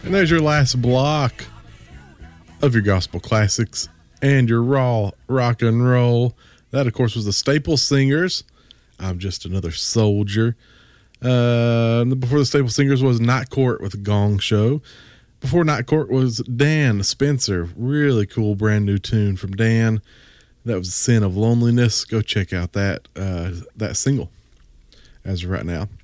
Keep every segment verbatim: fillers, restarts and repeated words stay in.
And there's your last block of your gospel classics and your raw rock and roll. That, of course, was the Staple Singers. I'm Just Another Soldier. Uh, before the Staple Singers was Night Court with a Gong Show. Before Night Court was Dan Spencer. Really cool brand new tune from Dan. That was Sin of Loneliness. Go check out that uh, that single as of right now.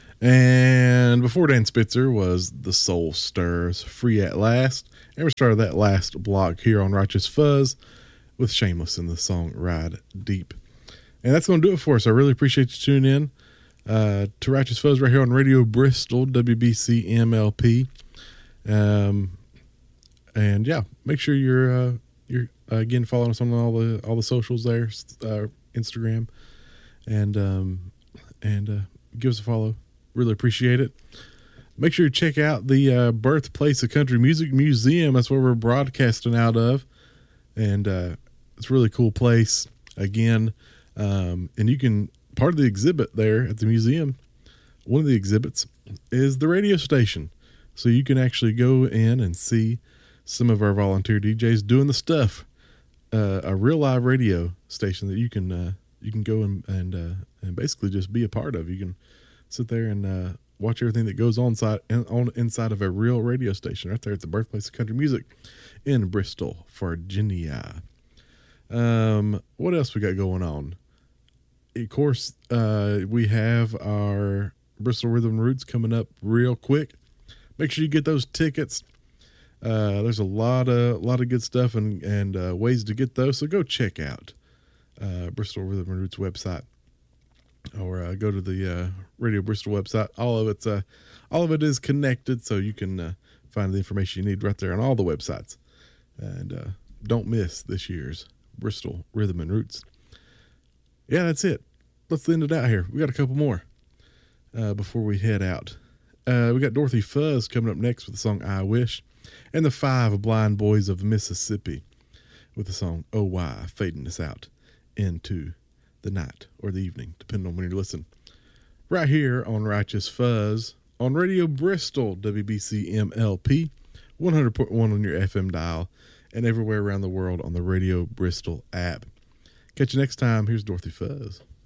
And before Dan Spencer was the Soul Stirrers, Free at Last. And we started that last block here on Righteous Fuzz with Shameless and the song Ride Deep. And that's going to do it for us. I really appreciate you tuning in uh, to Righteous Fuzz right here on Radio Bristol, W B C M L P. Um, and yeah, make sure you're uh, you're uh, again following us on all the all the socials there, uh, Instagram, and um, and uh, give us a follow. Really appreciate it. Make sure you check out the uh, Birthplace of Country Music Museum. That's where we're broadcasting out of. And uh, it's a really cool place. Again, um, and you can, part of the exhibit there at the museum, one of the exhibits is the radio station. So you can actually go in and see some of our volunteer D Js doing the stuff. Uh, a real live radio station that you can uh, you can go and and, uh, and basically just be a part of. You can sit there and uh, watch everything that goes on inside, on inside of a real radio station right there at the Birthplace of Country Music in Bristol, Virginia. Um, what else we got going on? Of course, uh, we have our Bristol Rhythm Roots coming up real quick. Make sure you get those tickets. Uh, there's a lot of lot of good stuff and and uh, ways to get those. So go check out uh, Bristol Rhythm Roots website. Or uh, go to the uh, Radio Bristol website. All of it's uh, all of it is connected, so you can uh, find the information you need right there on all the websites. And uh, don't miss this year's Bristol Rhythm and Roots. Yeah, that's it. Let's end it out here. We got a couple more uh, before we head out. Uh, we got Dorothy Fuzz coming up next with the song "I Wish," and the Five Blind Boys of Mississippi with the song "Oh Why," fading us out into the night or the evening, depending on when you listen. Right here on Righteous Fuzz on Radio Bristol, W B C M L P, one hundred point one on your F M dial, and everywhere around the world on the Radio Bristol app. Catch you next time. Here's Dorothy Fuzz.